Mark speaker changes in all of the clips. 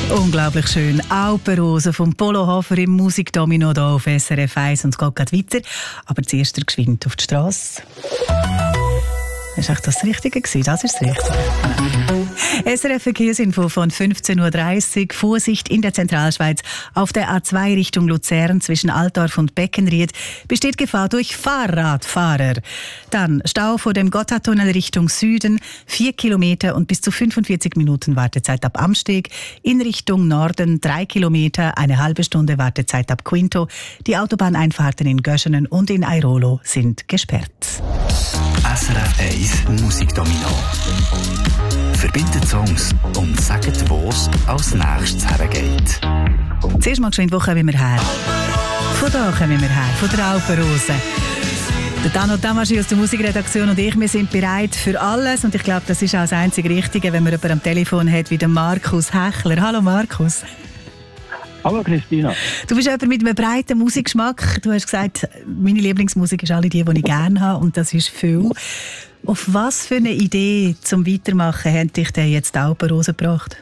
Speaker 1: Unglaublich schön. Alpenrose vom Polo Hofer im Musikdomino hier auf SRF 1 und es geht gerade weiter. Aber zuerst geschwind auf die Strasse. Ist echt das Richtige gewesen? Das ist das Richtige. SRF Verkehrsinfo von 15.30 Uhr. Vorsicht in der Zentralschweiz. Auf der A2 Richtung Luzern zwischen Altdorf und Beckenried besteht Gefahr durch Fahrradfahrer. Dann Stau vor dem Gotthardtunnel Richtung Süden. 4 Kilometer und bis zu 45 Minuten Wartezeit ab Amsteg. In Richtung Norden 3 Kilometer, eine halbe Stunde Wartezeit ab Quinto. Die Autobahneinfahrten in Göschenen und in Airolo sind gesperrt.
Speaker 2: SRF 1 Musikdomino. Verbindet Songs und sagt, wo es als nächstes hergeht.
Speaker 1: Zuerst mal geschwind, wo kommen wir her? Von da kommen wir her, von der Alpenrose. Der Dano Tamaschi aus der Musikredaktion und ich, wir sind bereit für alles. Und ich glaube, das ist auch das einzige Richtige, wenn man jemanden am Telefon hat wie den Markus Hechler. Hallo Markus.
Speaker 3: Hallo Christina.
Speaker 1: Du bist jemand mit einem breiten Musikgeschmack. Du hast gesagt, meine Lieblingsmusik ist alle die ich gerne habe. Und das ist viel. Auf was für eine Idee zum Weitermachen hat dich denn jetzt die Alpenrose gebracht?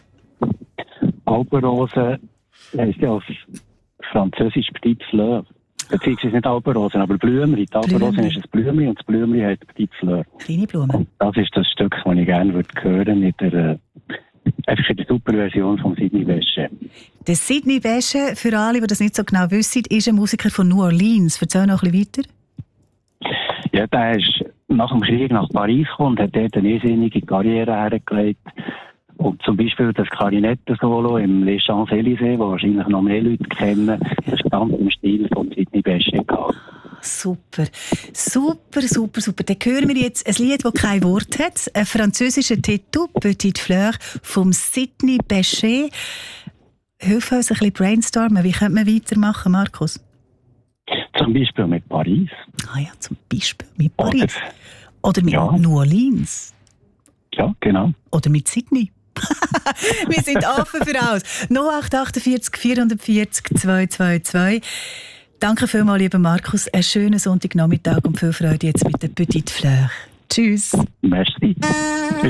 Speaker 3: Alpenrose heisst ja auf Französisch Petit Fleur. Beziehungsweise nicht Alpenrosen, aber Blümli. Die Alpenrose ist ein Blümli und das Blümli heißt Petit Fleur.
Speaker 1: Kleine Blumen.
Speaker 3: Und das ist das Stück, das ich gerne hören würde, einfach in der super Version von Sidney Bechet.
Speaker 1: Der Sidney Bechet, für alle, die das nicht so genau wissen, ist ein Musiker von New Orleans. Erzähl noch ein bisschen weiter.
Speaker 3: Ja, der ist nach dem Krieg nach Paris gekommen und hat dort eine irrsinnige Karriere hergelegt. Und zum Beispiel das Klarinetto-Solo im Les Champs-Élysées, das wahrscheinlich noch mehr Leute kennen, das ist ganz im Stil von Sidney Bechet gehabt.
Speaker 1: Super, super, super, super. Dann hören wir jetzt ein Lied, das kein Wort hat. Ein französischer Titel, Petite Fleur, vom Sidney Bechet. Hilf uns ein bisschen brainstormen. Wie könnte man weitermachen, Markus?
Speaker 3: Zum Beispiel mit Paris.
Speaker 1: Ah ja, zum Beispiel mit Paris. Oder mit New Orleans.
Speaker 3: Ja, genau.
Speaker 1: Oder mit Sydney. Wir sind offen für alles. 0848 440 222. Danke vielmals, lieber Markus. Einen schönen Sonntagnachmittag und viel Freude jetzt mit der Petite Fleur. Tschüss.
Speaker 3: Merci.